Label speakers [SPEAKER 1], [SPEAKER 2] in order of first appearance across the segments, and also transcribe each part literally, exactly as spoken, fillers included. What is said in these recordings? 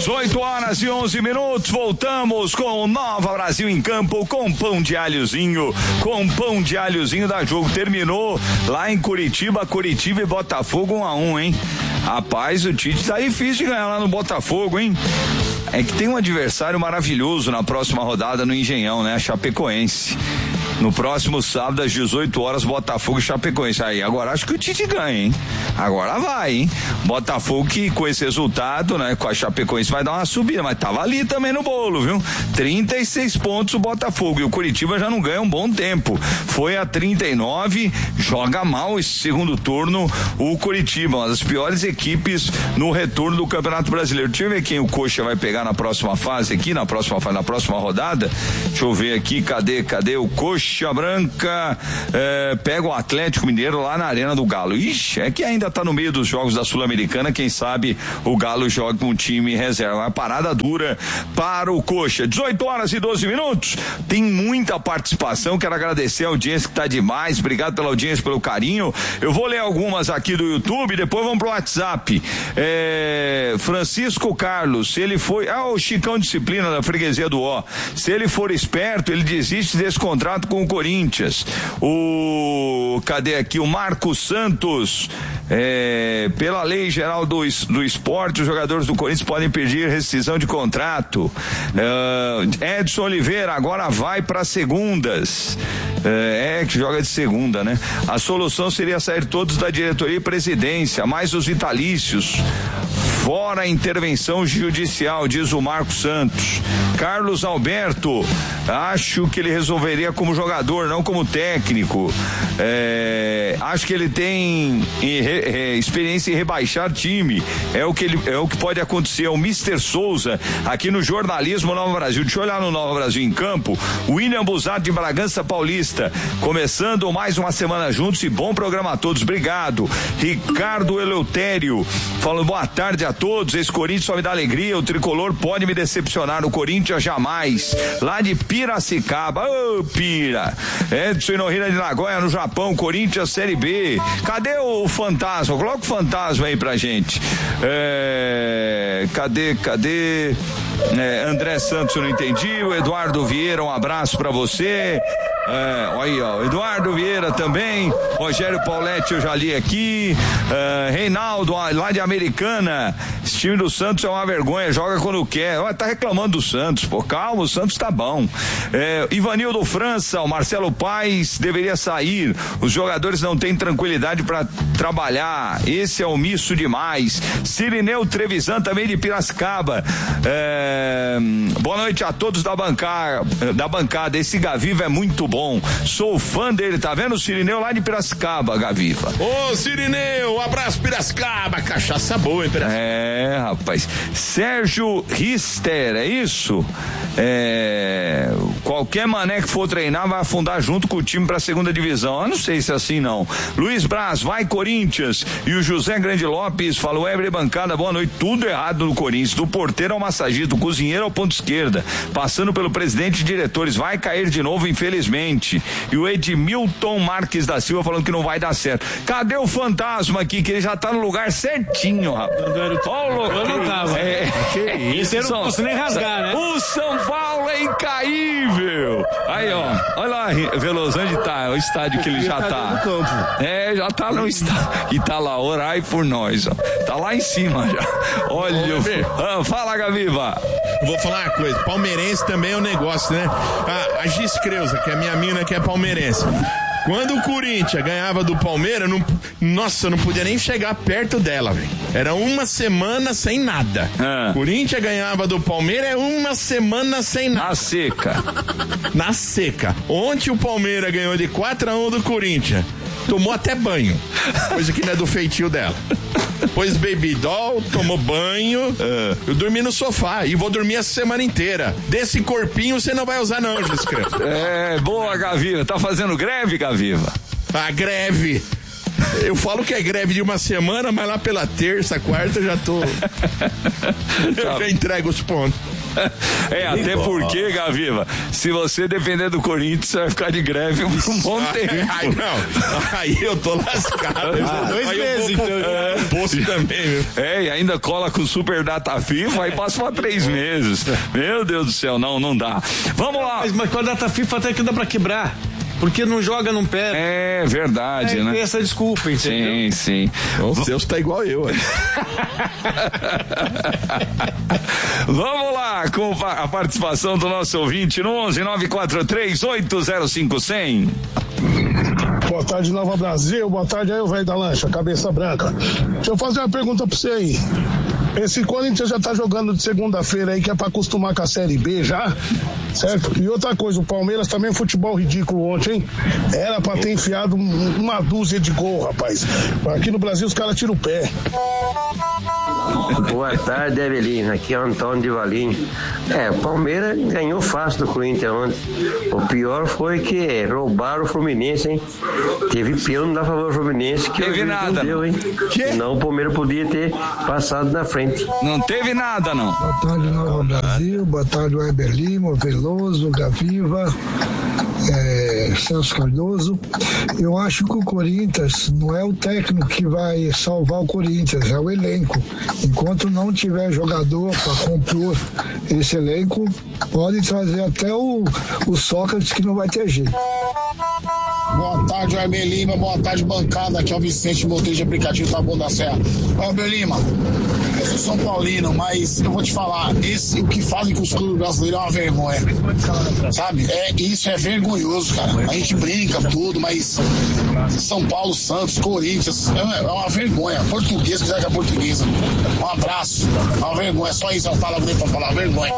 [SPEAKER 1] dezoito horas e onze minutos, voltamos com o Nova Brasil em campo, com pão de alhozinho, com pão de alhozinho da jogo. Terminou lá em Curitiba, Curitiba e Botafogo um a um, hein? Rapaz, o Tite tá difícil de ganhar lá no Botafogo, hein? É que tem um adversário maravilhoso na próxima rodada no Engenhão, né? A Chapecoense. No próximo sábado, às dezoito horas, Botafogo e Chapecoense. Aí, agora acho que o Tite ganha, hein? Agora vai, hein? Botafogo que com esse resultado, né? Com a Chapecoense vai dar uma subida, mas tava ali também no bolo, viu? trinta e seis pontos o Botafogo, e o Curitiba já não ganha um bom tempo. Foi a trinta e nove, joga mal esse segundo turno o Curitiba, uma das piores equipes no retorno do Campeonato Brasileiro. Deixa eu ver quem o Coxa vai pegar na próxima fase aqui, na próxima fase, na próxima rodada. Deixa eu ver aqui, cadê, cadê o Coxa Branca? É, pega o Atlético Mineiro lá na Arena do Galo. Ixi, é que ainda tá no meio dos jogos da Sul-Americana, quem sabe o Galo joga com um time reserva. Uma parada dura para o Coxa. dezoito horas e doze minutos. Tem muita participação, quero agradecer a audiência que tá demais. Obrigado pela audiência, pelo carinho. Eu vou ler algumas aqui do YouTube, depois vamos pro WhatsApp. É, Francisco Carlos, se ele foi, ah, o Chicão Disciplina da Freguesia do Ó, se ele for esperto, ele desiste desse contrato com o Corinthians. O, cadê aqui? O Marcos Santos, é, pela lei geral do, do esporte, os jogadores do Corinthians podem pedir rescisão de contrato. É, Edson Oliveira agora vai para segundas. É, é que joga de segunda, né? A solução seria sair todos da diretoria e presidência, mais os vitalícios. Fora a intervenção judicial, diz o Marcos Santos. Carlos Alberto, acho que ele resolveria como jogador, não como técnico. É, acho que ele tem em, é, experiência em rebaixar time. É o que ele, é o que pode acontecer. O mister Souza, aqui no jornalismo Nova Brasil. Deixa eu olhar no Nova Brasil em campo. William Busato de Bragança Paulista. Começando mais uma semana juntos e bom programa a todos. Obrigado. Ricardo Eleutério, falando boa tarde a todos. Esse Corinthians só me dá alegria. O tricolor pode me decepcionar. O Corinthians jamais. Lá de Piracicaba. Ô, oh, Pira. Edson Inohira de Nagoya, no Japão. Corinthians Série B. Cadê o fantasma? Coloca o fantasma aí pra gente. É, cadê, cadê? É, André Santos, eu não entendi. O Eduardo Vieira, um abraço pra você. É, olha aí, ó, Eduardo Vieira também, Rogério Pauletti eu já li aqui, é, Reinaldo lá de Americana, esse time do Santos é uma vergonha, joga quando quer. Olha, tá reclamando do Santos, pô, calma, o Santos tá bom. é, Ivanildo França, o Marcelo Paes deveria sair, os jogadores não têm tranquilidade para trabalhar, esse é omisso demais. Cirineu Trevisan também de Piracicaba, é, boa noite a todos da bancada, da bancada, esse Gaviva é muito bom, sou fã dele, tá vendo o Cirineu lá de Piracicaba, Gaviva.
[SPEAKER 2] Ô Cirineu, um abraço Piracicaba, cachaça boa, hein, Piracicaba.
[SPEAKER 1] É, rapaz, Sérgio Rister, é isso? É, qualquer mané que for treinar vai afundar junto com o time pra segunda divisão, eu não sei se é assim não. Luiz Braz, vai Corinthians, e o José Grande Lopes falou, Ebre bancada, boa noite, tudo errado no Corinthians, do porteiro ao massagista, do cozinheiro ao ponto esquerda, passando pelo presidente e diretores, vai cair de novo, infelizmente. E o Edmilton Marques da Silva falando que não vai dar certo. Cadê o fantasma aqui, que ele já tá no lugar certinho, rapaz?
[SPEAKER 3] Oh, eu não tava.
[SPEAKER 1] É,
[SPEAKER 3] isso eu não posso nem rasgar, né?
[SPEAKER 1] O São Paulo é incaível. Aí, ó, olha lá, Veloso, onde tá? O estádio que ele já tá. É, já tá no estádio. E tá lá, orai por nós, ó. Tá lá em cima já. Olha, ah, fala, Gaviva.
[SPEAKER 2] Vou falar uma coisa, palmeirense também é um negócio, né? A, a Gis Creuza, que é minha mina, que é palmeirense. Quando o Corinthians ganhava do Palmeiras, não, nossa, eu não podia nem chegar perto dela, velho. Era uma semana sem nada. Ah. Corinthians ganhava do Palmeiras, é uma semana sem nada.
[SPEAKER 1] Na seca.
[SPEAKER 2] Na seca. Ontem o Palmeiras ganhou de quatro a um do Corinthians. Tomou até banho. Coisa que não é do feitio dela. Pôs baby doll, tomou banho. Ah. Eu dormi no sofá e vou dormir a semana inteira. Desse corpinho você não vai usar não, Giscrã.
[SPEAKER 1] É, boa, Gaviva. Tá fazendo greve, Gaviva?
[SPEAKER 2] A greve. Eu falo que é greve de uma semana, mas lá pela terça, quarta eu já tô. Eu já entrego os pontos.
[SPEAKER 1] É, até porque, Gaviva, se você depender do Corinthians, você vai ficar de greve por um bom tempo.
[SPEAKER 2] Ai, não. Aí eu tô lascado.
[SPEAKER 3] Ah, dois
[SPEAKER 2] aí
[SPEAKER 3] meses,
[SPEAKER 2] eu vou
[SPEAKER 3] então.
[SPEAKER 2] é, posto também, viu?
[SPEAKER 1] É, e ainda cola com Super Data FIFA, aí passa pra três meses. Meu Deus do céu, não, não dá. Vamos lá.
[SPEAKER 3] Mas, mas com a data FIFA até que dá pra quebrar. Porque não joga, não perde.
[SPEAKER 1] É verdade,
[SPEAKER 3] é,
[SPEAKER 1] né?
[SPEAKER 3] Essa desculpa, entendeu?
[SPEAKER 1] Sim, sim.
[SPEAKER 2] O Deus tá igual eu.
[SPEAKER 1] Vamos lá com a participação do nosso ouvinte no onze nove quatro três oito zero cinco zero zero.
[SPEAKER 4] Boa tarde, Nova Brasil. Boa tarde aí, o velho da lancha, cabeça branca. Deixa eu fazer uma pergunta pra você aí. Esse Corinthians já tá jogando de segunda-feira aí, que é pra acostumar com a Série B já, certo? E outra coisa, o Palmeiras também é futebol ridículo ontem, hein? Era pra ter enfiado uma dúzia de gol, rapaz. Aqui no Brasil os caras tiram o pé.
[SPEAKER 5] Boa tarde, Evelina. Aqui é o Antônio de Valim. É, o Palmeiras ganhou fácil do Corinthians ontem. O pior foi que roubaram o Fluminense, hein? Teve peão da favor do Fluminense que
[SPEAKER 1] teve nada.
[SPEAKER 5] Não deu, hein? Senão o Palmeiras podia ter passado na frente.
[SPEAKER 1] Não teve nada, não.
[SPEAKER 6] Boa tarde, Nova Brasil. Boa tarde, Weber Lima, Veloso, Gaviva, é, Celso Cardoso. Eu acho que o Corinthians não é o técnico que vai salvar o Corinthians, é o elenco. Enquanto não tiver jogador para compor esse elenco, pode trazer até o, o Sócrates, que não vai ter jeito.
[SPEAKER 4] Boa tarde, Weber Lima. Boa tarde, bancada. Aqui é o Vicente, motorista de aplicativo Taboão da Serra. Weber Lima, eu sou São Paulino, mas eu vou te falar, esse, o que fazem com os clubes brasileiros é uma vergonha. Sabe? É, isso é vergonhoso, cara. A gente brinca tudo, mas São Paulo, Santos, Corinthians, é, é uma vergonha. Português, quiser que é portuguesa. Um abraço. É uma vergonha. Só isso eu falo pra falar, vergonha.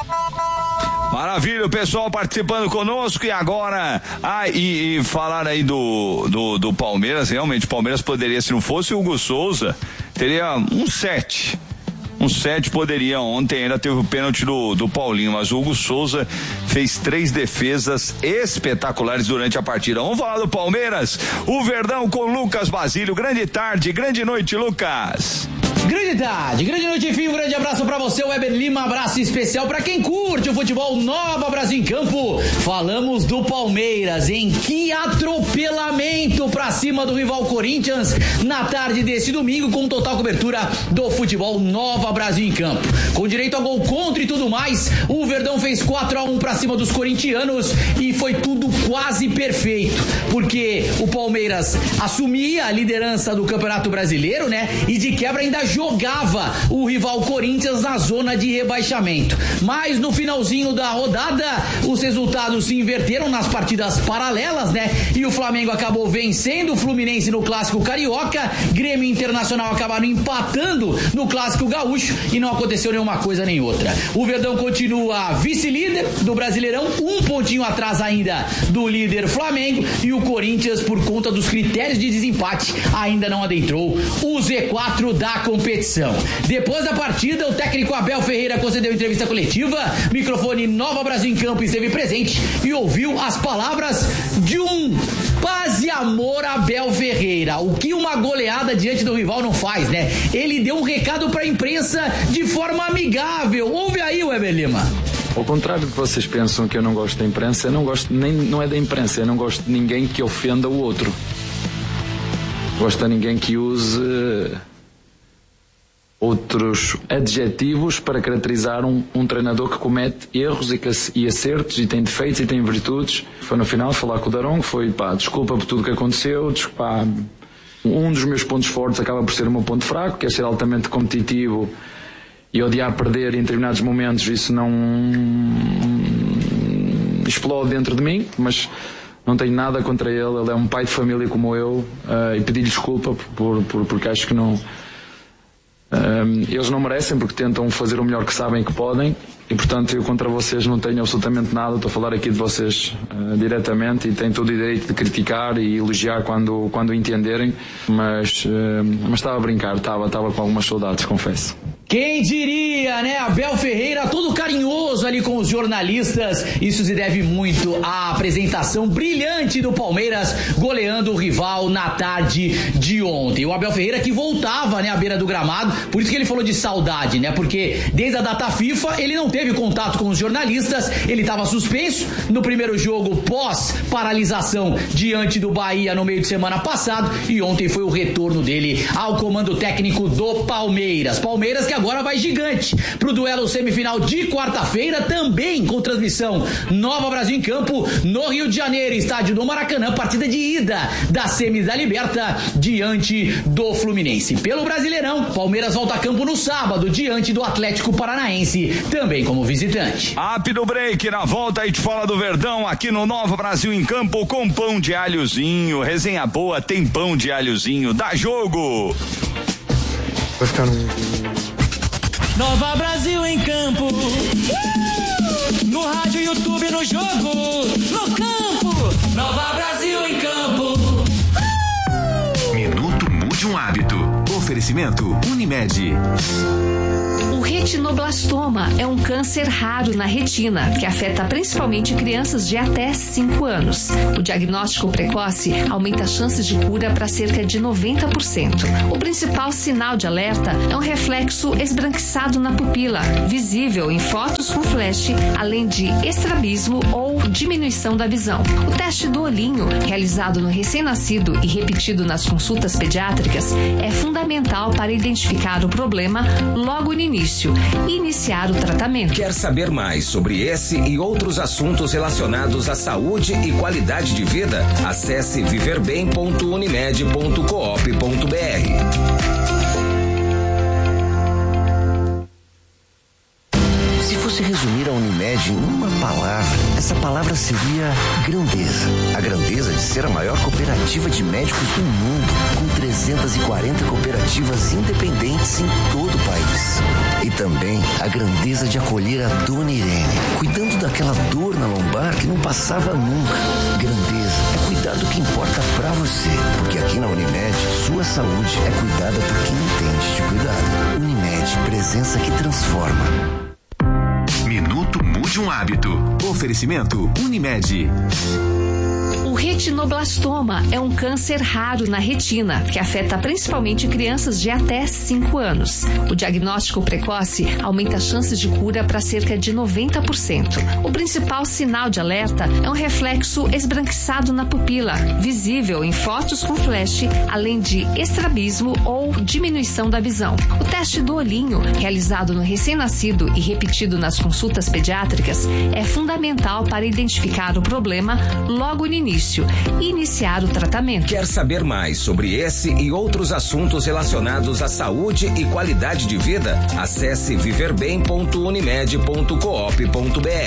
[SPEAKER 1] Maravilha, o pessoal participando conosco e agora, ah, e, e falar aí do, do, do Palmeiras, realmente o Palmeiras poderia, se não fosse o Hugo Souza, teria um sete, um sete poderia, ontem ainda teve o pênalti do, do Paulinho, mas o Hugo Souza fez três defesas espetaculares durante a partida. Vamos falar do Palmeiras, o Verdão com Lucas Basílio, grande tarde, grande noite, Lucas.
[SPEAKER 7] Grande tarde, grande noite, enfim, um grande abraço pra você, Weber Lima, abraço especial pra quem curte o futebol Nova Brasil em Campo. Falamos do Palmeiras, em que atropelamento pra cima do rival Corinthians na tarde desse domingo, com total cobertura do futebol Nova Brasil em Campo. Com direito a gol contra e tudo mais, o Verdão fez quatro a um pra cima dos corintianos e foi tudo quase perfeito, porque o Palmeiras assumia a liderança do Campeonato Brasileiro, né, e de quebra ainda jogava o rival Corinthians na zona de rebaixamento. Mas no finalzinho da rodada, os resultados se inverteram nas partidas paralelas, né? E o Flamengo acabou vencendo o Fluminense no Clássico Carioca, Grêmio e Internacional acabaram empatando no Clássico Gaúcho e não aconteceu nenhuma coisa nem outra. O Verdão continua vice-líder do Brasileirão, um pontinho atrás ainda do líder Flamengo, e o Corinthians, por conta dos critérios de desempate, ainda não adentrou o Z quatro da competição. competição. Depois da partida, o técnico Abel Ferreira concedeu entrevista coletiva, microfone Nova Brasil em Campo esteve presente e ouviu as palavras de um paz e amor Abel Ferreira, o que uma goleada diante do rival não faz, né? Ele deu um recado para a imprensa de forma amigável. Ouve aí, Weber Lima.
[SPEAKER 8] Ao contrário do que vocês pensam que eu não gosto da imprensa, eu não gosto, nem, não é da imprensa, eu não gosto de ninguém que ofenda o outro. Gosto de ninguém que use outros adjetivos para caracterizar um, um treinador que comete erros e, que, e acertos e tem defeitos e tem virtudes. Foi no final falar com o Darão, foi pá, desculpa por tudo que aconteceu, desculpa, um dos meus pontos fortes acaba por ser o meu ponto fraco, que é ser altamente competitivo e odiar perder em determinados momentos. Isso não explode dentro de mim, mas não tenho nada contra ele, ele é um pai de família como eu, uh, e pedi-lhe desculpa por, por, porque acho que não Um, eles não merecem, porque tentam fazer o melhor que sabem que podem, e portanto eu contra vocês não tenho absolutamente nada. Estou a falar aqui de vocês uh, diretamente, e tenho todo o direito de criticar e elogiar quando, quando entenderem, mas, uh, mas estava a brincar, estava, estava com algumas saudades, confesso.
[SPEAKER 7] Quem diria, né? Abel Ferreira todo carinhoso ali com os jornalistas. Isso se deve muito à apresentação brilhante do Palmeiras, goleando o rival na tarde de ontem. O Abel Ferreira que voltava, né, à beira do gramado, por isso que ele falou de saudade, né? Porque desde a data FIFA ele não teve contato com os jornalistas, ele estava suspenso no primeiro jogo pós-paralisação diante do Bahia no meio de semana passado, e ontem foi o retorno dele ao comando técnico do Palmeiras. Palmeiras que agora vai gigante pro duelo semifinal de quarta-feira, também com transmissão Nova Brasil em Campo, no Rio de Janeiro, estádio do Maracanã, partida de ida da semi da Liberta diante do Fluminense. Pelo Brasileirão, Palmeiras volta a campo no sábado diante do Atlético Paranaense, também como visitante.
[SPEAKER 1] Rápido break, na volta a gente fala do Verdão aqui no Nova Brasil em Campo com pão de alhozinho, resenha boa, tem pão de alhozinho, dá jogo!
[SPEAKER 9] Vai ficar no...
[SPEAKER 10] Nova Brasil em Campo, uh! No rádio, YouTube, no jogo, no campo, Nova Brasil em Campo.
[SPEAKER 11] uh! Minuto Mude um Hábito. Oferecimento Unimed.
[SPEAKER 12] O retinoblastoma é um câncer raro na retina, que afeta principalmente crianças de até cinco anos. O diagnóstico precoce aumenta as chances de cura para cerca de noventa por cento. O principal sinal de alerta é um reflexo esbranquiçado na pupila, visível em fotos com flash, além de estrabismo ou diminuição da visão. O teste do olhinho, realizado no recém-nascido e repetido nas consultas pediátricas, é fundamental para identificar o problema logo no início e iniciar o tratamento.
[SPEAKER 11] Quer saber mais sobre esse e outros assuntos relacionados à saúde e qualidade de vida? Acesse viver bem ponto unimed ponto coop ponto br.
[SPEAKER 13] Se fosse resumir a Unimed em uma palavra, essa palavra seria grandeza. A grandeza de ser a maior cooperativa de médicos do mundo, com trezentas e quarenta cooperativas independentes em todo o país. E também a grandeza de acolher a Dona Irene, cuidando daquela dor na lombar que não passava nunca. Grandeza é cuidar do que importa pra você, porque aqui na Unimed, sua saúde é cuidada por quem entende de cuidado. Unimed, presença que transforma.
[SPEAKER 11] Minuto Mude um Hábito. Oferecimento Unimed.
[SPEAKER 12] O retinoblastoma é um câncer raro na retina, que afeta principalmente crianças de até cinco anos. O diagnóstico precoce aumenta as chances de cura para cerca de noventa por cento. O principal sinal de alerta é um reflexo esbranquiçado na pupila, visível em fotos com flash, além de estrabismo ou diminuição da visão. O teste do olhinho, realizado no recém-nascido e repetido nas consultas pediátricas, é fundamental para identificar o problema logo no início e iniciar o tratamento.
[SPEAKER 11] Quer saber mais sobre esse e outros assuntos relacionados à saúde e qualidade de vida? Acesse viver bem ponto unimed ponto coop ponto br.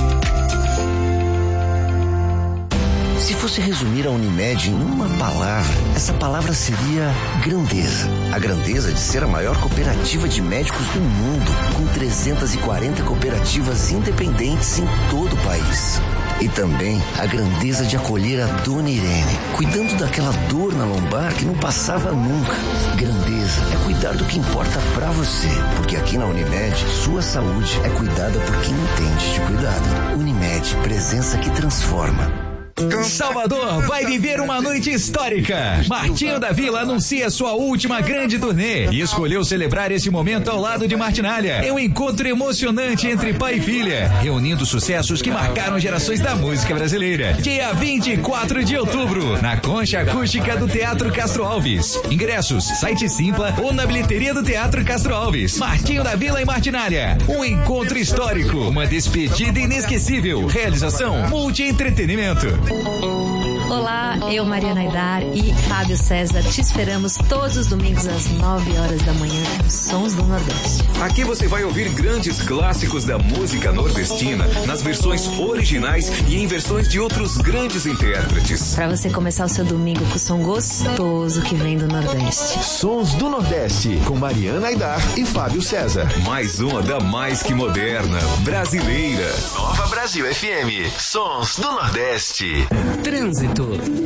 [SPEAKER 13] Se fosse resumir a Unimed em uma palavra, essa palavra seria grandeza. A grandeza de ser a maior cooperativa de médicos do mundo, com trezentas e quarenta cooperativas independentes em todo o país. E também a grandeza de acolher a Dona Irene, cuidando daquela dor na lombar que não passava nunca. Grandeza é cuidar do que importa pra você, porque aqui na Unimed, sua saúde é cuidada por quem entende de cuidado. Unimed, presença que transforma.
[SPEAKER 14] Salvador vai viver uma noite histórica. Martinho da Vila anuncia sua última grande turnê e escolheu celebrar esse momento ao lado de Martinalha. É um encontro emocionante entre pai e filha, reunindo sucessos que marcaram gerações da música brasileira. Dia vinte e quatro de outubro, na Concha Acústica do Teatro Castro Alves. Ingressos, site Simpla ou na bilheteria do Teatro Castro Alves. Martinho da Vila e Martinalha. Um encontro histórico, uma despedida inesquecível. Realização Multi Entretenimento.
[SPEAKER 12] Olá, eu, Mariana Aidar e Fábio César, te esperamos todos os domingos às nove horas da manhã nos Sons do Nordeste.
[SPEAKER 15] Aqui você vai ouvir grandes clássicos da música nordestina nas versões originais e em versões de outros grandes intérpretes.
[SPEAKER 12] Para você começar o seu domingo com o som gostoso que vem do Nordeste.
[SPEAKER 15] Sons do Nordeste, com Mariana Aidar e Fábio César. Mais uma da mais que moderna, brasileira.
[SPEAKER 11] Nova Brasil F M, Sons do Nordeste.
[SPEAKER 16] Trânsito. oferecimento.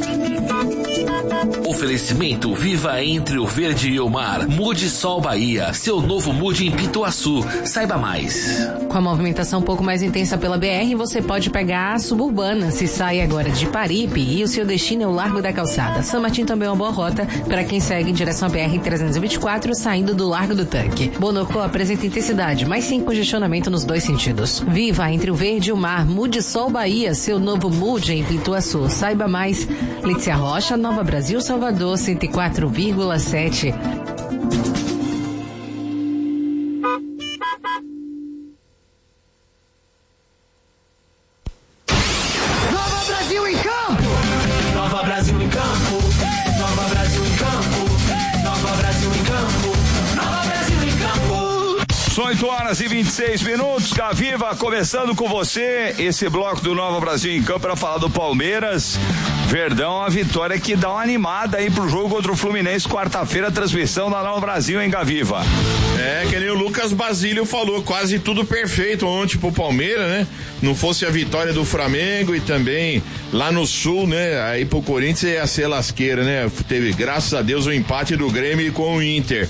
[SPEAKER 16] Oferecimento Viva Entre o Verde e o Mar. Mude Sol Bahia. Seu novo Mude em Pituaçu. Saiba mais.
[SPEAKER 17] Com a movimentação um pouco mais intensa pela B R, você pode pegar a Suburbana. Se sai agora de Paripe e o seu destino é o Largo da Calçada. São Martin também é uma boa rota para quem segue em direção à B R trezentos e vinte e quatro, saindo do Largo do Tanque. Bonocô apresenta intensidade, mas sem congestionamento nos dois sentidos. Viva Entre o Verde e o Mar. Mude Sol Bahia. Seu novo Mude em Pituaçu. Saiba mais. Letícia Rocha, Nova Brasil, Salvador, cento e quatro vírgula sete.
[SPEAKER 10] Nova Brasil em campo! Nova Brasil em campo! Nova Brasil em campo! Nova Brasil em campo! Nova Brasil em campo!
[SPEAKER 1] São oito horas e vinte e seis minutos, Gaviva, começando com você, esse bloco do Nova Brasil em campo para falar do Palmeiras. Verdão, a vitória que dá uma animada aí pro jogo contra o Fluminense, quarta-feira, transmissão da Nova Brasil em Gaviva.
[SPEAKER 2] É, que nem o Lucas Basílio falou, quase tudo perfeito ontem pro Palmeiras, né? Não fosse a vitória do Flamengo e também lá no Sul, né? Aí pro Corinthians ia ser lasqueira, né? Teve, graças a Deus, o empate do Grêmio com o Inter.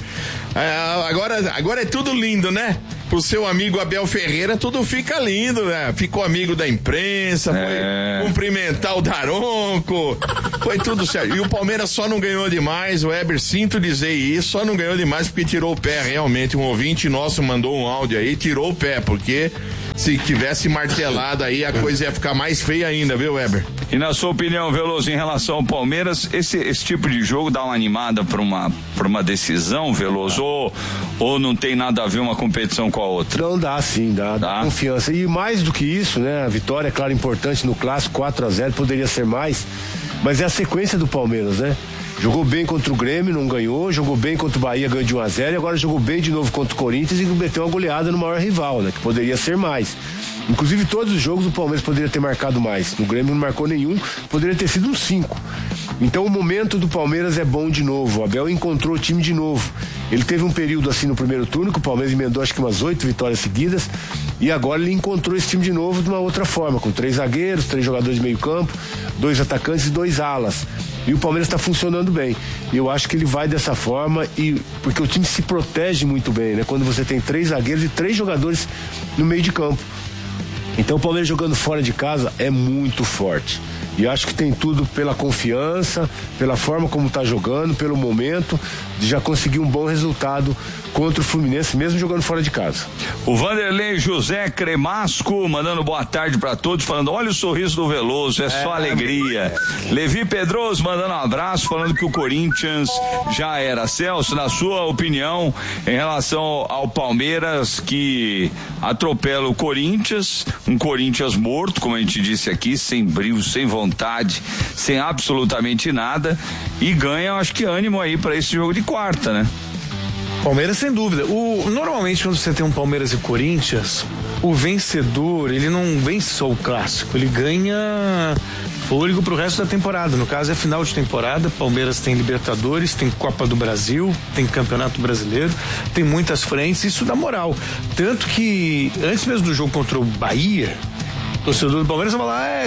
[SPEAKER 2] É, agora, agora é tudo lindo, né? Pro seu amigo Abel Ferreira tudo fica lindo, né? Ficou amigo da imprensa, é. Foi cumprimentar o Daronco, foi tudo certo. E o Palmeiras só não ganhou demais, o Weber, sinto dizer isso, só não ganhou demais porque tirou o pé, realmente. Um ouvinte nosso mandou um áudio aí, tirou o pé, porque se tivesse martelado aí a coisa ia ficar mais feia ainda, viu, Weber?
[SPEAKER 1] E na sua opinião, Veloso, em relação ao Palmeiras, esse, esse tipo de jogo dá uma animada pra uma, pra uma decisão, Veloso, ou, ou não tem nada a ver uma competição com a outra?
[SPEAKER 18] Não, dá sim, dá, dá confiança. E mais do que isso, né, a vitória, é claro, importante no clássico, quatro a zero, poderia ser mais, mas é a sequência do Palmeiras, né? Jogou bem contra o Grêmio, não ganhou, jogou bem contra o Bahia, ganhou de um a zero, e agora jogou bem de novo contra o Corinthians e meteu uma goleada no maior rival, né? Que poderia ser mais. Inclusive todos os jogos o Palmeiras poderia ter marcado mais. No Grêmio não marcou nenhum, poderia ter sido um cinco. Então o momento do Palmeiras é bom de novo. O Abel encontrou o time de novo. Ele teve um período assim no primeiro turno, que o Palmeiras emendou acho que umas oito vitórias seguidas, e agora ele encontrou esse time de novo de uma outra forma, com três zagueiros, três jogadores de meio campo, dois atacantes e dois alas. E o Palmeiras está funcionando bem. E eu acho que ele vai dessa forma, e porque o time se protege muito bem, né? Quando você tem três zagueiros e três jogadores no meio de campo. Então o Palmeiras jogando fora de casa é muito forte. E acho que tem tudo pela confiança, pela forma como está jogando, pelo momento de já conseguir um bom resultado contra o Fluminense, mesmo jogando fora de casa.
[SPEAKER 1] O Vanderlei José Cremasco mandando boa tarde para todos, falando: olha o sorriso do Veloso, é, é só alegria. É. Levi Pedroso mandando um abraço, falando que o Corinthians já era. Celso, na sua opinião, em relação ao Palmeiras, que atropela o Corinthians, um Corinthians morto, como a gente disse aqui, sem brilho, sem vontade, sem absolutamente nada, e ganha, acho que, ânimo aí para esse jogo de quarta, né?
[SPEAKER 3] Palmeiras, sem dúvida. O, normalmente, quando você tem um Palmeiras e Corinthians, o vencedor, ele não vence só o clássico, ele ganha fôlego pro resto da temporada. No caso, é final de temporada. Palmeiras tem Libertadores, tem Copa do Brasil, tem Campeonato Brasileiro, tem muitas frentes, isso dá moral. Tanto que, antes mesmo do jogo contra o Bahia, o torcedor do Palmeiras vai falar: é,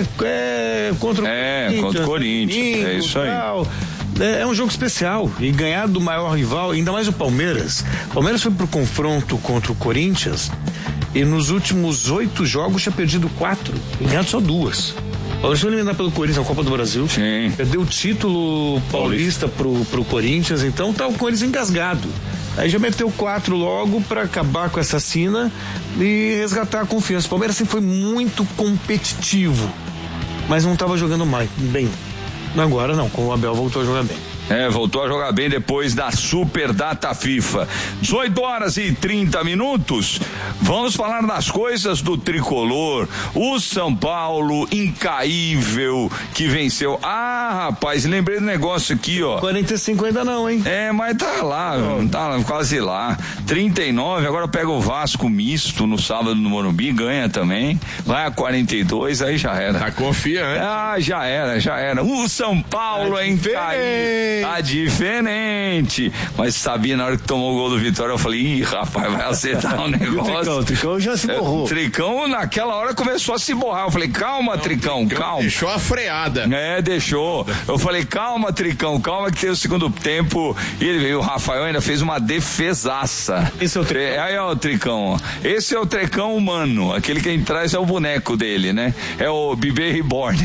[SPEAKER 3] é contra o
[SPEAKER 1] é,
[SPEAKER 3] Corinthians.
[SPEAKER 1] Contra o Corinthians, é isso aí.
[SPEAKER 3] Tal. É um jogo especial, e ganhar do maior rival, ainda mais o Palmeiras. O Palmeiras foi pro confronto contra o Corinthians e nos últimos oito jogos tinha perdido quatro e ganhado só duas. O Palmeiras foi eliminado pelo Corinthians na Copa do Brasil.
[SPEAKER 1] Sim.
[SPEAKER 3] Perdeu o título paulista pro, pro Corinthians, então tá com eles engasgado. Aí já meteu quatro logo pra acabar com essa sina e resgatar a confiança. O Palmeiras sempre foi muito competitivo, mas não tava jogando mais, bem. Agora não, com o Abel voltou a jogar bem.
[SPEAKER 1] É, voltou a jogar bem depois da Super Data FIFA. dezoito horas e trinta minutos. Vamos falar das coisas do tricolor. O São Paulo, incaível, que venceu. Ah, rapaz, lembrei do negócio aqui, ó.
[SPEAKER 3] quarenta e cinco ainda não, hein?
[SPEAKER 1] É, mas tá lá, oh. tá quase lá. trinta e nove, agora pega o Vasco misto no sábado no Morumbi, ganha também. Vai a quarenta e dois, aí já era.
[SPEAKER 2] Tá confiante.
[SPEAKER 1] Ah, já era, já era. O São Paulo é incaível. Tá diferente. Mas sabia, na hora que tomou o gol do Vitória, eu falei, ih, rapaz, vai acertar um negócio.
[SPEAKER 18] O Tricão, o Tricão já se borrou.
[SPEAKER 1] O Tricão, naquela hora, começou a se borrar. Eu falei, calma, Não, Tricão, Tricão, calma.
[SPEAKER 2] Deixou a freada.
[SPEAKER 1] É, deixou. Eu falei, calma, Tricão, calma que tem o segundo tempo. E ele veio, o Rafael ainda fez uma defesaça.
[SPEAKER 18] Esse é o Tricão.
[SPEAKER 1] É, aí é o Tricão, ó. Esse é o Tricão humano. Aquele que traz é o boneco dele, né? É o Bebê Reborn.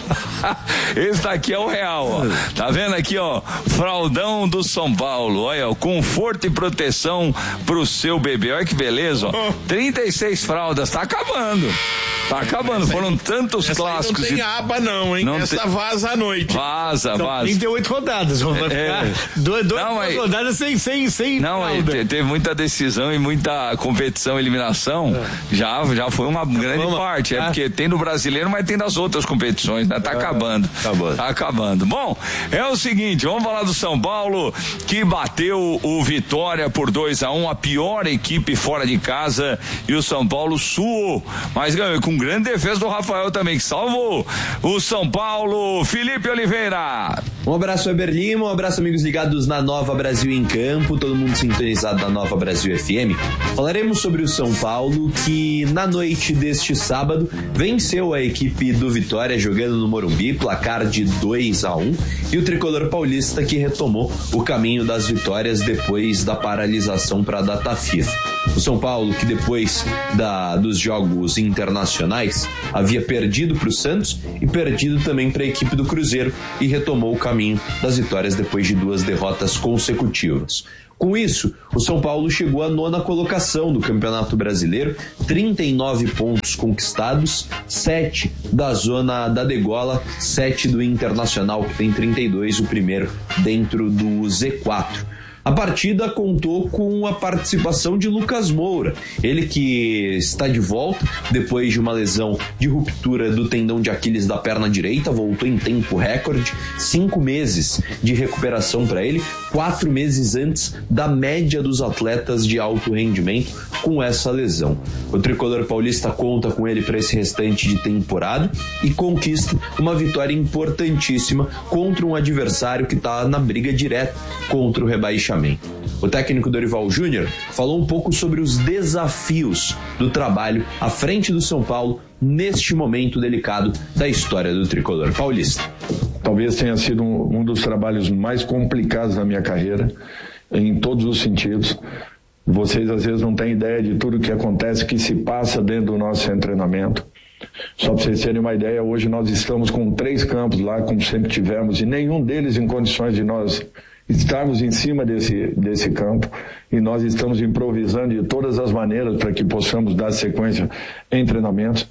[SPEAKER 1] Esse daqui é o real, ó. Tá vendo aqui, ó? Fraldão do São Paulo. Olha, ó, conforto e proteção pro seu bebê. Olha que beleza, ó. trinta e seis fraldas, tá acabando. Tá acabando, foram tantos
[SPEAKER 2] essa
[SPEAKER 1] clássicos.
[SPEAKER 2] Não tem
[SPEAKER 1] e...
[SPEAKER 2] aba não, hein?
[SPEAKER 1] Não
[SPEAKER 2] Essa
[SPEAKER 1] te...
[SPEAKER 2] vaza à noite.
[SPEAKER 1] Vaza,
[SPEAKER 18] São
[SPEAKER 1] vaza.
[SPEAKER 18] trinta e oito rodadas, vão ficar
[SPEAKER 1] é.
[SPEAKER 18] duas, duas
[SPEAKER 1] não, mas...
[SPEAKER 18] rodadas sem, sem, sem
[SPEAKER 1] Não, aí, te, teve muita decisão e muita competição, eliminação, é. já, já foi uma grande Vamos. parte, é ah. porque tem no brasileiro, mas tem das outras competições, né? Tá ah. acabando.
[SPEAKER 18] Acabando.
[SPEAKER 1] Tá acabando. Bom, é o seguinte, vamos falar do São Paulo, que bateu o Vitória por dois a um, a pior equipe fora de casa, e o São Paulo suou, mas ganhou com grande defesa do Rafael também, que salvou o São Paulo. Felipe Oliveira.
[SPEAKER 19] Um abraço, Weber Lima, um abraço, amigos ligados na Nova Brasil em Campo, todo mundo sintonizado na Nova Brasil F M. Falaremos sobre o São Paulo, que na noite deste sábado venceu a equipe do Vitória jogando no Morumbi, placar de dois a um, e o tricolor paulista que retomou o caminho das vitórias depois da paralisação para a data FIFA. O São Paulo, que depois da, dos jogos internacionais havia perdido para o Santos e perdido também para a equipe do Cruzeiro, e retomou o caminho das vitórias depois de duas derrotas consecutivas. Com isso, o São Paulo chegou à nona colocação do Campeonato Brasileiro, trinta e nove pontos conquistados, sete da zona da degola, sete do Internacional, que tem trinta e dois, o primeiro dentro do Z quatro. A partida contou com a participação de Lucas Moura, ele que está de volta depois de uma lesão de ruptura do tendão de Aquiles da perna direita, voltou em tempo recorde, cinco meses de recuperação para ele, quatro meses antes da média dos atletas de alto rendimento com essa lesão. O tricolor paulista conta com ele para esse restante de temporada e conquista uma vitória importantíssima contra um adversário que está na briga direta contra o rebaixamento. O técnico Dorival Júnior falou um pouco sobre os desafios do trabalho à frente do São Paulo neste momento delicado da história do tricolor paulista.
[SPEAKER 20] Talvez tenha sido um, um dos trabalhos mais complicados da minha carreira, em todos os sentidos. Vocês às vezes não têm ideia de tudo que acontece, que se passa dentro do nosso treinamento. Só para vocês terem uma ideia, hoje nós estamos com três campos lá, como sempre tivemos, e nenhum deles em condições de nós estarmos em cima desse, desse campo, e nós estamos improvisando de todas as maneiras para que possamos dar sequência em treinamentos.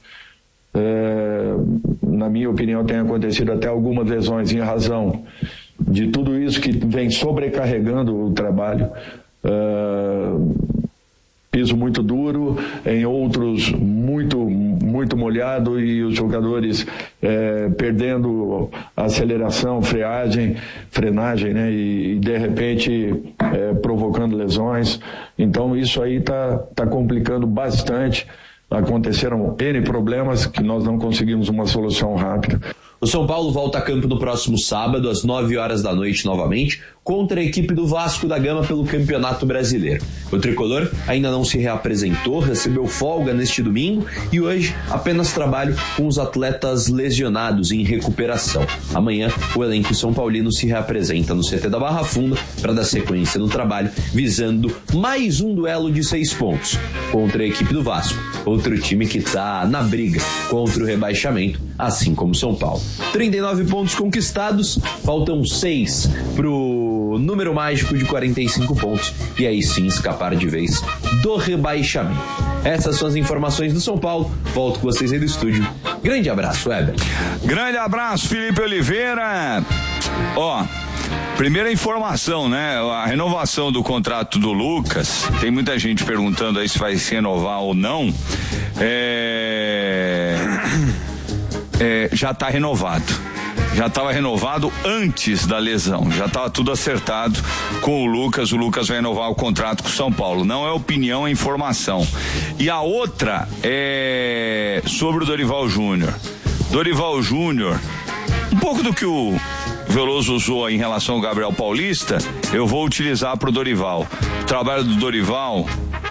[SPEAKER 20] É, na minha opinião, tem acontecido até algumas lesões em razão de tudo isso que vem sobrecarregando o trabalho. É, piso muito duro, em outros muito, muito molhado, e os jogadores é, perdendo aceleração, freagem, frenagem, né? E, e de repente é, provocando lesões. Então isso aí está tá complicando bastante. Aconteceram N problemas que nós não conseguimos uma solução rápida.
[SPEAKER 19] O São Paulo volta a campo no próximo sábado, às nove horas da noite novamente, contra a equipe do Vasco da Gama pelo Campeonato Brasileiro. O tricolor ainda não se reapresentou, recebeu folga neste domingo e hoje apenas trabalho com os atletas lesionados em recuperação. Amanhã o elenco São Paulino se reapresenta no C T da Barra Funda para dar sequência no trabalho, visando mais um duelo de seis pontos contra a equipe do Vasco, outro time que está na briga contra o rebaixamento, assim como São Paulo. trinta e nove pontos conquistados, faltam seis pro número mágico de quarenta e cinco pontos e aí sim escapar de vez do rebaixamento. Essas são as informações do São Paulo. Volto com vocês aí do estúdio. Grande abraço, Weber.
[SPEAKER 1] Grande abraço, Felipe Oliveira. Ó, primeira informação, né? A renovação do contrato do Lucas, tem muita gente perguntando aí se vai se renovar ou não. É... É, já está renovado. Já estava renovado antes da lesão, já estava tudo acertado com o Lucas. O Lucas vai renovar o contrato com o São Paulo. Não é opinião, é informação. E a outra é sobre o Dorival Júnior. Dorival Júnior, um pouco do que o o Veloso usou em relação ao Gabriel Paulista, eu vou utilizar pro Dorival. O trabalho do Dorival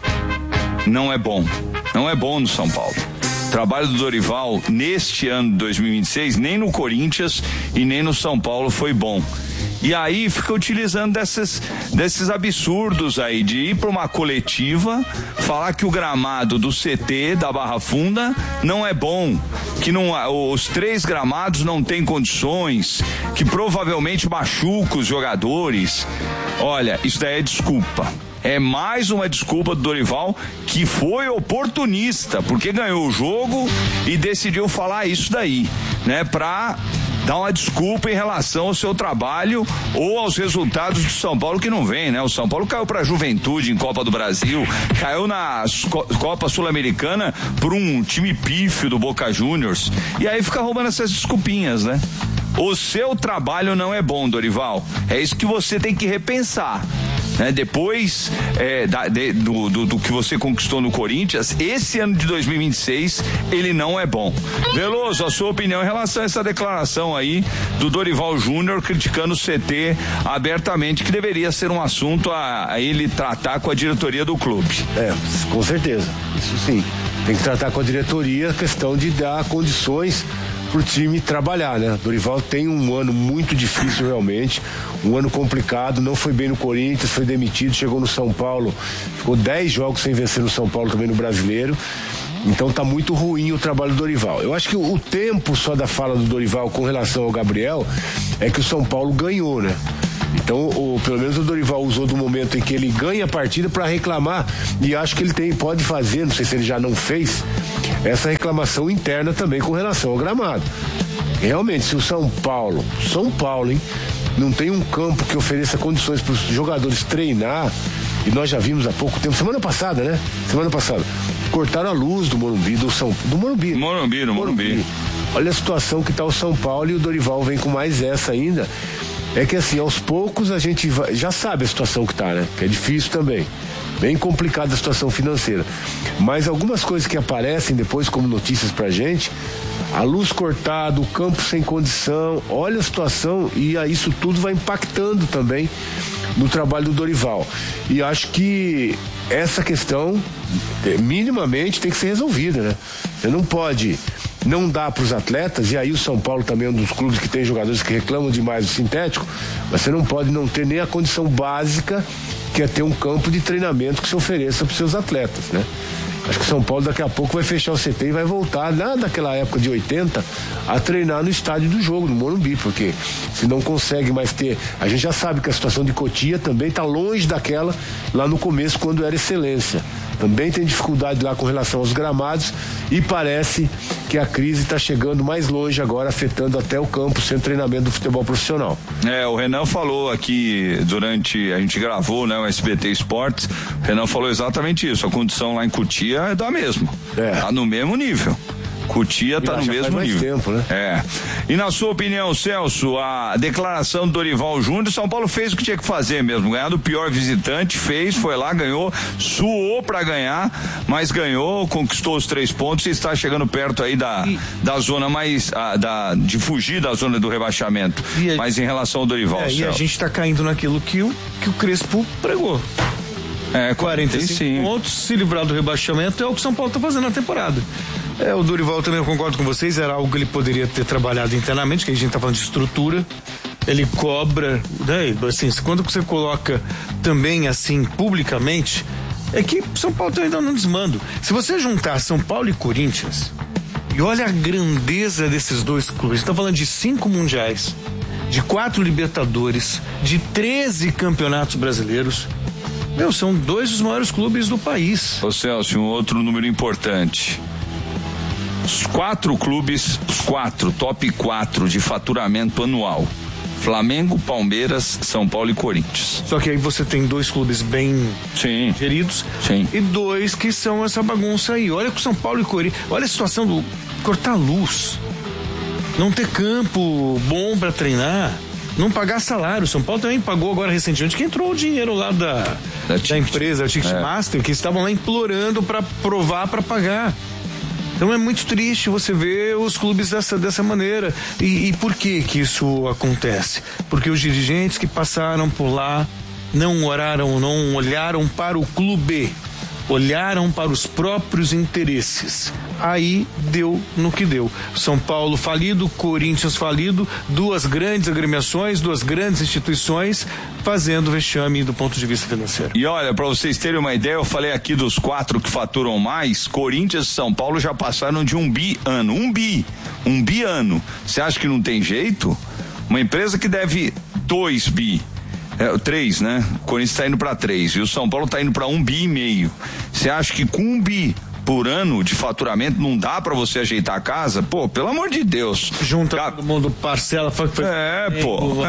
[SPEAKER 1] não é bom. Não é bom no São Paulo. O trabalho do Dorival neste ano de dois mil e vinte e seis, nem no Corinthians e nem no São Paulo foi bom. E aí fica utilizando desses, desses absurdos aí, de ir para uma coletiva, falar que o gramado do C T, da Barra Funda, não é bom, que não, os três gramados não têm condições, que provavelmente machuca os jogadores. Olha, isso daí é desculpa. É mais uma desculpa do Dorival, que foi oportunista, porque ganhou o jogo e decidiu falar isso daí, né, pra dar uma desculpa em relação ao seu trabalho ou aos resultados do São Paulo que não vem, né? O São Paulo caiu pra Juventude em Copa do Brasil, caiu na Copa Sul-Americana por um time pífio do Boca Juniors, e aí fica roubando essas desculpinhas, né? O seu trabalho não é bom, Dorival. É isso que você tem que repensar. Né? Depois é, da, de, do, do, do que você conquistou no Corinthians, esse ano de dois mil e vinte e seis, ele não é bom. Veloso, a sua opinião em relação a essa declaração aí do Dorival Júnior criticando o C T abertamente, que deveria ser um assunto a, a ele tratar com a diretoria do clube.
[SPEAKER 18] É, com certeza. Isso sim. Tem que tratar com a diretoria a questão de dar condições pro time trabalhar, né? Dorival tem um ano muito difícil realmente, um ano complicado, não foi bem no Corinthians, foi demitido, chegou no São Paulo, ficou dez jogos sem vencer no São Paulo, também no Brasileiro. Então tá muito ruim o trabalho do Dorival. Eu acho que o, o tempo só da fala do Dorival com relação ao Gabriel é que o São Paulo ganhou, né? Então, o, pelo menos o Dorival usou do momento em que ele ganha a partida para reclamar, e acho que ele tem, pode fazer, não sei se ele já não fez, essa reclamação interna também com relação ao gramado. Realmente, se o São Paulo, São Paulo, hein, não tem um campo que ofereça condições para os jogadores treinar, e nós já vimos há pouco tempo, semana passada, né? Semana passada, cortaram a luz do Morumbi, do São do Morumbi.
[SPEAKER 1] Morumbi, no Morumbi. Morumbi.
[SPEAKER 18] Olha a situação que está o São Paulo, e o Dorival vem com mais essa ainda. É que assim, aos poucos a gente vai, já sabe a situação que tá, né? Que é difícil também. Bem complicada a situação financeira. Mas algumas coisas que aparecem depois como notícias pra gente, a luz cortada, o campo sem condição, olha a situação, e aí isso tudo vai impactando também no trabalho do Dorival. E acho que essa questão, minimamente, tem que ser resolvida, né? Você não pode não dar para os atletas, e aí o São Paulo também é um dos clubes que tem jogadores que reclamam demais do sintético, mas você não pode não ter nem a condição básica, que é ter um campo de treinamento que se ofereça para os seus atletas, né? Acho que o São Paulo daqui a pouco vai fechar o C T e vai voltar lá naquela época de oitenta a treinar no estádio do jogo, no Morumbi, porque se não consegue mais ter, a gente já sabe que a situação de Cotia também está longe daquela lá no começo, quando era excelência. Também tem dificuldade lá com relação aos gramados, e parece que a crise está chegando mais longe agora, afetando até o campo sem treinamento do futebol profissional.
[SPEAKER 1] É, o Renan falou aqui durante, a gente gravou, né, o S B T Esportes, o Renan falou exatamente isso, a condição lá em Cotia é da mesma, é. Tá no mesmo nível. Cotia tá no mesmo nível.
[SPEAKER 18] Tempo, né?
[SPEAKER 1] É. E na sua opinião, Celso, a declaração do Dorival Júnior, São Paulo fez o que tinha que fazer mesmo, ganhar do pior visitante, fez, foi lá, ganhou, suou pra ganhar, mas ganhou, conquistou os três pontos e está chegando perto aí da, e... da zona mais, a, da, de fugir da zona do rebaixamento. A... Mas em relação ao Dorival,
[SPEAKER 3] é,
[SPEAKER 1] Celso.
[SPEAKER 3] E a gente tá caindo naquilo que o, que o Crespo pregou.
[SPEAKER 1] É,
[SPEAKER 3] quarenta e cinco pontos, se livrar do rebaixamento, é o que o São Paulo tá fazendo na temporada. É, o Dorival também, eu concordo com vocês, era algo que ele poderia ter trabalhado internamente, que a gente tá falando de estrutura. Ele cobra, né, assim, quando você coloca também assim publicamente, é que São Paulo tá ainda no desmando. Se você juntar São Paulo e Corinthians, e olha a grandeza desses dois clubes, a gente tá falando de cinco mundiais, de quatro Libertadores, de treze campeonatos brasileiros. Meu, são dois dos maiores clubes do país.
[SPEAKER 1] Ô Celso, um outro número importante. Os quatro clubes, os quatro, top quatro de faturamento anual. Flamengo, Palmeiras, São Paulo e Corinthians.
[SPEAKER 3] Só que aí você tem dois clubes bem
[SPEAKER 1] Sim.
[SPEAKER 3] geridos.
[SPEAKER 1] Sim.
[SPEAKER 3] E dois que são essa bagunça aí. Olha com São Paulo e Corinthians. Olha a situação do cortar luz. Não ter campo bom pra treinar. Não pagar salário. São Paulo também pagou agora recentemente, que entrou o dinheiro lá da, da, da empresa, a Ticketmaster, é. que estavam lá implorando para provar, para pagar. Então é muito triste você ver os clubes dessa, dessa maneira. E, e por que que isso acontece? Porque os dirigentes que passaram por lá não oraram, não olharam para o clube, olharam para os próprios interesses. Aí deu no que deu. São Paulo falido, Corinthians falido, duas grandes agremiações, duas grandes instituições fazendo vexame do ponto de vista financeiro.
[SPEAKER 1] E olha, para vocês terem uma ideia, eu falei aqui dos quatro que faturam mais, Corinthians e São Paulo já passaram de um bi ano, um bi, um bi ano. Você acha que não tem jeito? Uma empresa que deve dois bi, É, três, né? O Corinthians está indo para três e o São Paulo está indo para um bi e meio. Você acha que com um bi por ano de faturamento não dá para você ajeitar a casa? Pô, pelo amor de Deus.
[SPEAKER 3] Junta Ca... todo mundo, parcela, fala que foi.
[SPEAKER 1] É, pô.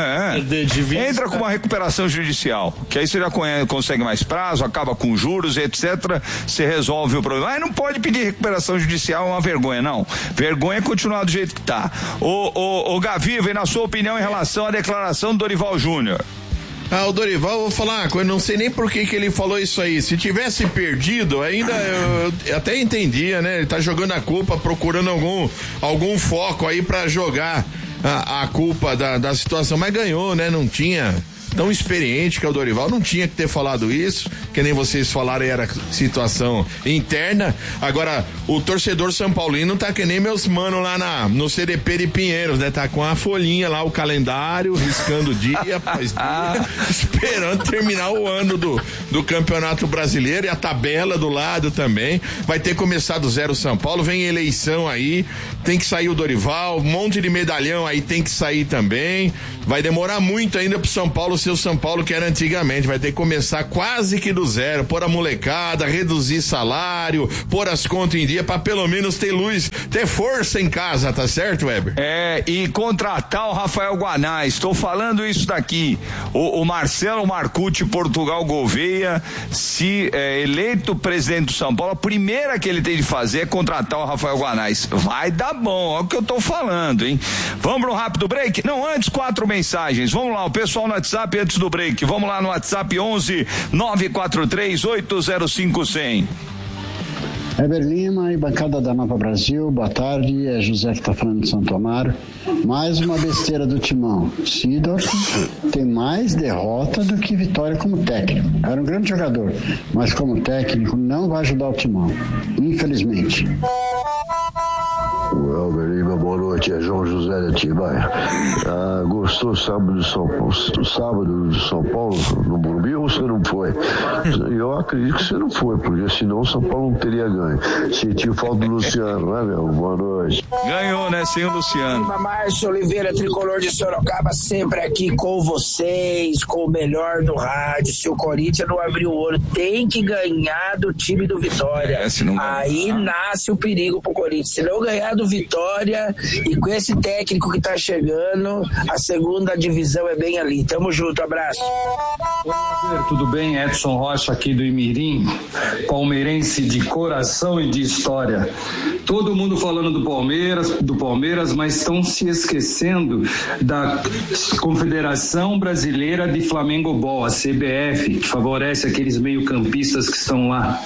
[SPEAKER 1] É. Entra com uma recuperação judicial, que aí você já conhece, consegue mais prazo, acaba com juros, etcétera. Você resolve o problema. Mas não pode pedir recuperação judicial, é uma vergonha, não. Vergonha é continuar do jeito que tá. Ô, ô, ô Gavi, vem na sua opinião em relação à declaração do Dorival Júnior.
[SPEAKER 2] Ah, o Dorival, eu vou falar uma coisa, não sei nem por que que ele falou isso aí. Se tivesse perdido, ainda eu, eu até entendia, né? Ele tá jogando a culpa, procurando algum, algum foco aí pra jogar a, a culpa da, da situação, mas ganhou, né? Não tinha... Tão experiente que é o Dorival, não tinha que ter falado isso, que nem vocês falaram, era situação interna. Agora, o torcedor São Paulino tá que nem meus manos lá na, no C D P de Pinheiros, né? Tá com a folhinha lá, o calendário, riscando dia após dia, esperando terminar o ano do, do Campeonato Brasileiro e a tabela do lado também. Vai ter começado zero São Paulo, vem eleição aí, tem que sair o Dorival, um monte de medalhão aí tem que sair também. Vai demorar muito ainda pro São Paulo ser o São Paulo que era antigamente, vai ter que começar quase que do zero, pôr a molecada, reduzir salário, pôr as contas em dia pra pelo menos ter luz, ter força em casa, tá certo, Weber?
[SPEAKER 1] É, e contratar o Rafael Guanais, estou falando isso daqui, o, o Marcelo Marcucci Portugal Gouveia, se é, eleito presidente do São Paulo, a primeira que ele tem de fazer é contratar o Rafael Guanais. Vai dar bom, é o que eu tô falando, hein? Vamos pro rápido break? Não, antes quatro mensagens, vamos lá, o pessoal no WhatsApp antes do break, vamos lá no WhatsApp onze nove quatro três oito zero cinco cem.
[SPEAKER 21] Heber Lima e bancada da Nova Brasil, boa tarde, é José que está falando de Santo Amaro. Mais uma besteira do Timão. Sidorf tem mais derrota do que vitória como técnico. Era um grande jogador, mas como técnico não vai ajudar o Timão, infelizmente.
[SPEAKER 22] O Heber Lima, boa noite, é João José de Atibaia. Ah, gostou sábado de São Paulo, sábado de São Paulo no Morumbi ou você não foi? Eu acredito que você não foi, porque senão o São Paulo não teria ganho. Sentiu falta do Luciano, né, meu? Boa noite.
[SPEAKER 1] Ganhou, né, sem o Luciano.
[SPEAKER 23] Márcio Oliveira, tricolor de Sorocaba, sempre aqui com vocês, com o melhor do rádio. Se o Corinthians não abrir o olho, tem que ganhar do time do Vitória.
[SPEAKER 1] É, se não ganhar.
[SPEAKER 23] Aí nasce o perigo pro Corinthians. Se não ganhar do Vitória, e com esse técnico que tá chegando, a segunda divisão é bem ali. Tamo junto, abraço.
[SPEAKER 24] Tudo bem? Edson Rocha aqui do Imirim, palmeirense de coração e de história. Todo mundo falando do Palmeiras, do Palmeiras, mas estão se esquecendo da Confederação Brasileira de Flamengo Ball, a C B F, que favorece aqueles meio-campistas que estão lá.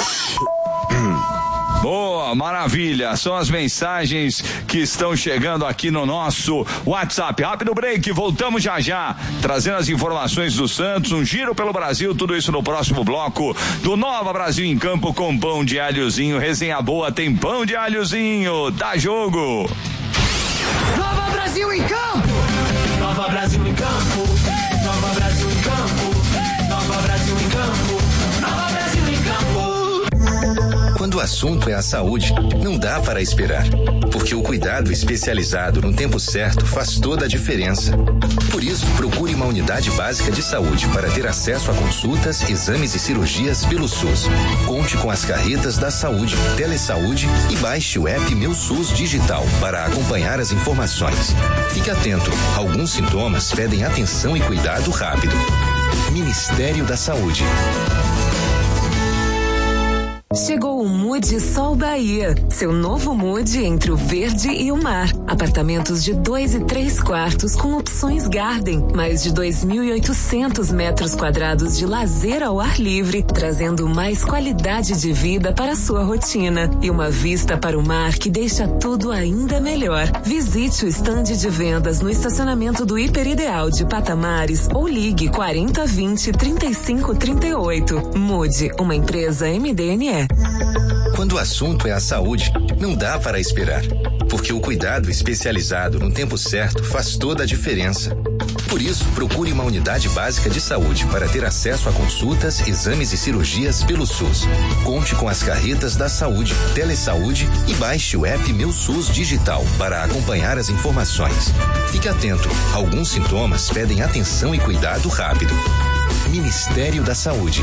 [SPEAKER 1] Boa, maravilha, são as mensagens que estão chegando aqui no nosso WhatsApp. Rápido break, voltamos já já, trazendo as informações do Santos, um giro pelo Brasil, tudo isso no próximo bloco do Nova Brasil em Campo com pão de alhozinho. Resenha boa, tem pão de alhozinho, dá jogo.
[SPEAKER 10] Nova Brasil em Campo. Nova Brasil em Campo. Nova Brasil em Campo. Nova Brasil em Campo. Nova Brasil em Campo.
[SPEAKER 25] Quando o assunto é a saúde, não dá para esperar, porque o cuidado especializado no tempo certo faz toda a diferença. Por isso, procure uma unidade básica de saúde para ter acesso a consultas, exames e cirurgias pelo SUS. Conte com as carretas da saúde, Telesaúde e baixe o app Meu SUS Digital para acompanhar as informações. Fique atento, alguns sintomas pedem atenção e cuidado rápido. Ministério da Saúde.
[SPEAKER 4] Chegou o Mude Sol Bahia, seu novo Mude entre o verde e o mar. Apartamentos de dois e três quartos com opções Garden, mais de dois mil e oitocentos metros quadrados de lazer ao ar livre, trazendo mais qualidade de vida para a sua rotina e uma vista para o mar que deixa tudo ainda melhor. Visite o estande de vendas no estacionamento do Hiper Ideal de Patamares ou ligue quarenta vinte, trinta e cinco, trinta e oito. Mude, uma empresa M D N E.
[SPEAKER 25] Quando o assunto é a saúde, não dá para esperar, porque o cuidado especializado no tempo certo faz toda a diferença. Por isso, procure uma unidade básica de saúde para ter acesso a consultas, exames e cirurgias pelo SUS. Conte com as carretas da saúde, Telesaúde e baixe o app Meu SUS Digital para acompanhar as informações. Fique atento, alguns sintomas pedem atenção e cuidado rápido. Ministério da Saúde.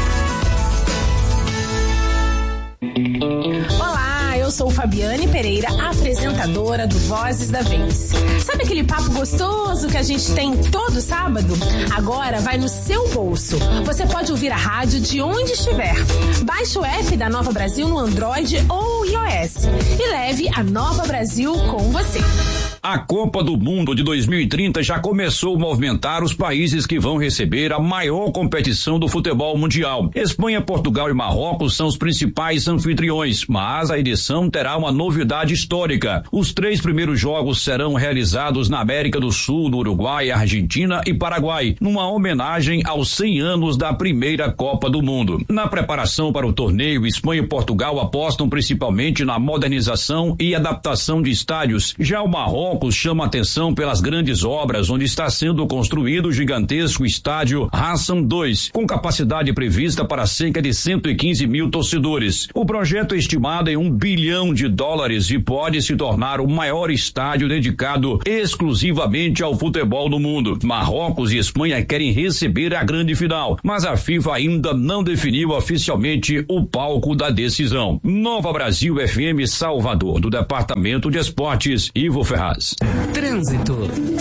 [SPEAKER 5] Olá, eu sou Fabiane Pereira, apresentadora do Vozes da Vez. Sabe aquele papo gostoso que a gente tem todo sábado? Agora vai no seu bolso. Você pode ouvir a rádio de onde estiver. Baixe o app da Nova Brasil no Android ou iOS e leve a Nova Brasil com você.
[SPEAKER 6] A Copa do Mundo de dois mil e trinta já começou a movimentar os países que vão receber a maior competição do futebol mundial. Espanha, Portugal e Marrocos são os principais anfitriões, mas a edição terá uma novidade histórica. Os três primeiros jogos serão realizados na América do Sul, no Uruguai, Argentina e Paraguai, numa homenagem aos cem anos da primeira Copa do Mundo. Na preparação para o torneio, Espanha e Portugal apostam principalmente na modernização e adaptação de estádios. Já o Marrocos chama atenção pelas grandes obras, onde está sendo construído o gigantesco estádio Hassan dois, com capacidade prevista para cerca de cento e quinze mil torcedores. O projeto é estimado em um bilhão de dólares e pode se tornar o maior estádio dedicado exclusivamente ao futebol no mundo. Marrocos e Espanha querem receber a grande final, mas a FIFA ainda não definiu oficialmente o palco da decisão. Nova Brasil F M Salvador, do Departamento de Esportes, Ivo Ferraz.
[SPEAKER 16] Trânsito.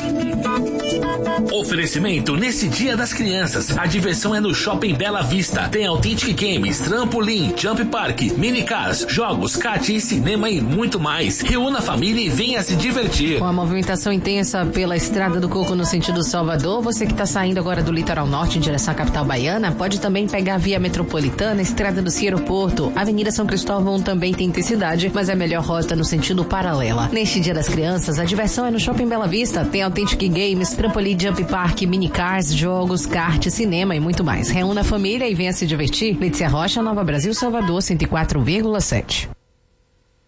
[SPEAKER 16] Oferecimento nesse Dia das Crianças. A diversão é no Shopping Bela Vista. Tem Authentic Games, Trampolim, Jump Park, Minicars, jogos, kart e cinema e muito mais. Reúna a família e venha se divertir.
[SPEAKER 17] Com a movimentação intensa pela Estrada do Coco no sentido Salvador, você que está saindo agora do Litoral Norte em direção à capital baiana, pode também pegar a Via Metropolitana, Estrada do Aeroporto. Avenida São Cristóvão também tem intensidade, mas é a melhor rota no sentido paralela. Neste Dia das Crianças, a diversão é no Shopping Bela Vista. Tem Authentic Games, Trampolim, Jump Park, Minicars, jogos, kart, cinema e muito mais. Reúna a família e venha se divertir. Letícia Rocha, Nova Brasil, Salvador, cento e quatro vírgula sete.